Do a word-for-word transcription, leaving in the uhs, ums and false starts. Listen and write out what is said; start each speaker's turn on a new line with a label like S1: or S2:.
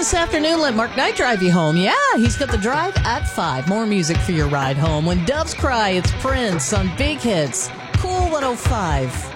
S1: this afternoon. Let Mark Knight drive you home. Yeah, he's got the drive at five. More music for your ride home. When doves cry, it's Prince on Big Hits. Cool one oh five.